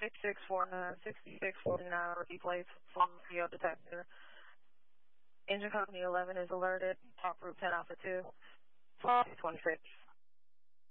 6649 rookie plates from field detector. Engine company 11 is alerted. Top route 10 Alpha 2. 26.